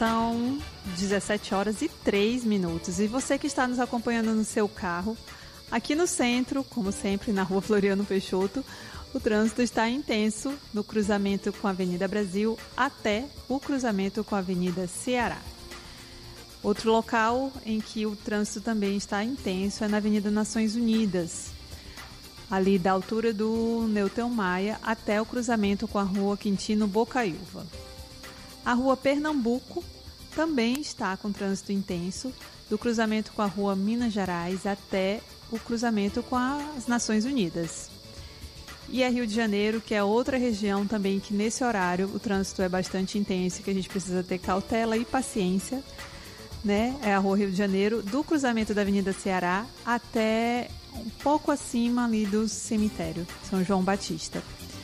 São 17 horas e 3 minutos. E você que está nos acompanhando no seu carro, aqui no centro, como sempre, na rua Floriano Peixoto, o trânsito está intenso no cruzamento com a Avenida Brasil até o cruzamento com a Avenida Ceará. Outro local em que o trânsito também está intenso é na Avenida Nações Unidas, ali da altura do Newton Maia até o cruzamento com a Rua Quintino Bocaiúva. A Rua Pernambuco também está com trânsito intenso, do cruzamento com a Rua Minas Gerais até o cruzamento com as Nações Unidas. E a Rio de Janeiro, que é outra região também que nesse horário o trânsito é bastante intenso, que a gente precisa ter cautela e paciência, né? É a Rua Rio de Janeiro, do cruzamento da Avenida Ceará até um pouco acima ali do cemitério São João Batista.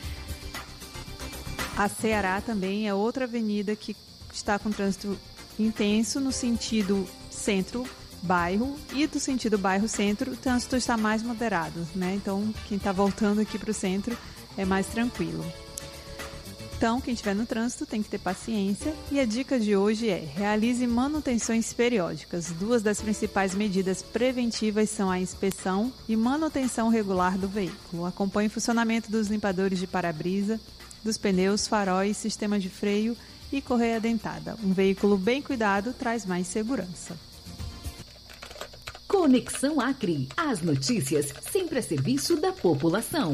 A Ceará também é outra avenida que está com trânsito intenso no sentido centro-bairro, e do sentido bairro-centro o trânsito está mais moderado, né? Então quem está voltando aqui para o centro é mais tranquilo. Então quem estiver no trânsito tem que ter paciência, e a dica de hoje é: realize manutenções periódicas. Duas das principais medidas preventivas são a inspeção e manutenção regular do veículo. Acompanhe o funcionamento dos limpadores de para-brisa, dos pneus, faróis, sistema de freio e correia dentada. Um veículo bem cuidado traz mais segurança. Conexão Acre. As notícias sempre a serviço da população.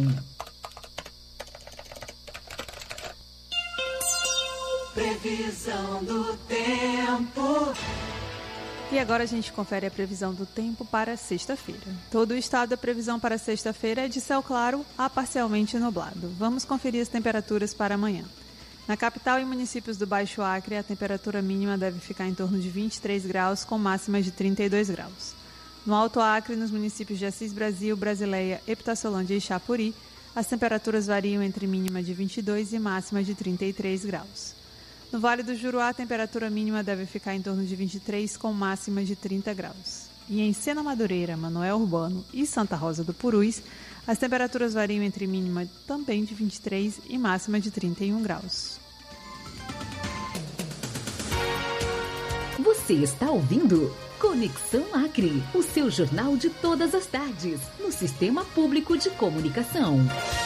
Previsão do tempo. E agora a gente confere a previsão do tempo para sexta-feira. Todo o estado, a previsão para sexta-feira é de céu claro a parcialmente nublado. Vamos conferir as temperaturas para amanhã. Na capital e municípios do Baixo Acre, a temperatura mínima deve ficar em torno de 23 graus, com máximas de 32 graus. No Alto Acre, nos municípios de Assis Brasil, Brasileia, Epitaçolândia e Chapuri, as temperaturas variam entre mínima de 22 e máxima de 33 graus. No Vale do Juruá, a temperatura mínima deve ficar em torno de 23, com máxima de 30 graus. E em Sena Madureira, Manoel Urbano e Santa Rosa do Purus, as temperaturas variam entre mínima também de 23 e máxima de 31 graus. Você está ouvindo Conexão Acre, o seu jornal de todas as tardes, no Sistema Público de Comunicação.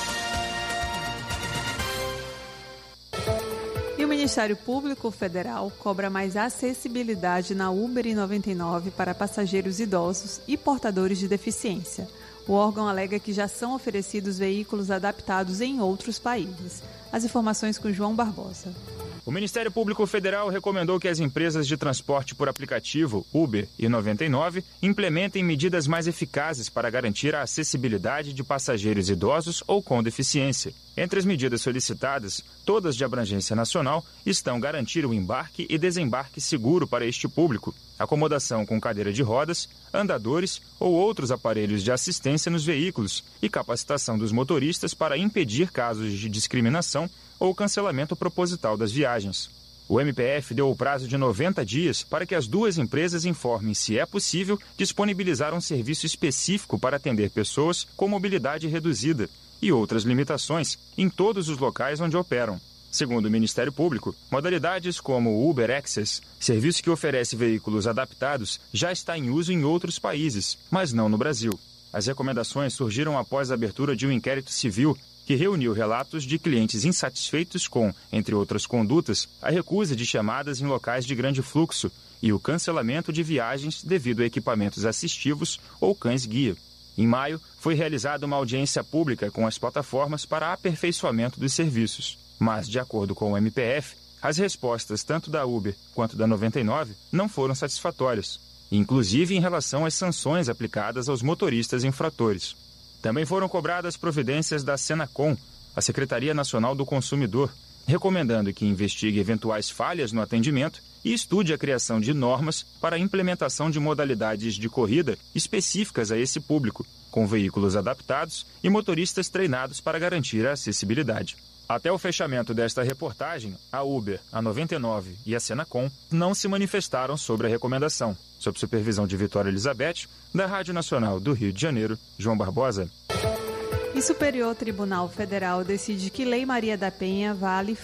E o Ministério Público Federal cobra mais acessibilidade na Uber e 99 para passageiros idosos e portadores de deficiência. O órgão alega que já são oferecidos veículos adaptados em outros países. As informações com João Barbosa. O Ministério Público Federal recomendou que as empresas de transporte por aplicativo, Uber e 99, implementem medidas mais eficazes para garantir a acessibilidade de passageiros idosos ou com deficiência. Entre as medidas solicitadas, todas de abrangência nacional, estão garantir o embarque e desembarque seguro para este público, acomodação com cadeira de rodas, andadores ou outros aparelhos de assistência nos veículos e capacitação dos motoristas para impedir casos de discriminação ou cancelamento proposital das viagens. O MPF deu o prazo de 90 dias para que as duas empresas informem se é possível disponibilizar um serviço específico para atender pessoas com mobilidade reduzida e outras limitações em todos os locais onde operam. Segundo o Ministério Público, modalidades como o Uber Access, serviço que oferece veículos adaptados, já está em uso em outros países, mas não no Brasil. As recomendações surgiram após a abertura de um inquérito civil que reuniu relatos de clientes insatisfeitos com, entre outras condutas, a recusa de chamadas em locais de grande fluxo e o cancelamento de viagens devido a equipamentos assistivos ou cães-guia. Em maio, foi realizada uma audiência pública com as plataformas para aperfeiçoamento dos serviços. Mas, de acordo com o MPF, as respostas tanto da Uber quanto da 99 não foram satisfatórias, inclusive em relação às sanções aplicadas aos motoristas infratores. Também foram cobradas providências da Senacom, a Secretaria Nacional do Consumidor, recomendando que investigue eventuais falhas no atendimento e estude a criação de normas para a implementação de modalidades de corrida específicas a esse público, com veículos adaptados e motoristas treinados para garantir a acessibilidade. Até o fechamento desta reportagem, a Uber, a 99 e a Senacom não se manifestaram sobre a recomendação. Sob supervisão de Vitória Elizabeth, da Rádio Nacional do Rio de Janeiro, João Barbosa. E Superior Tribunal Federal decide que Lei Maria da Penha vale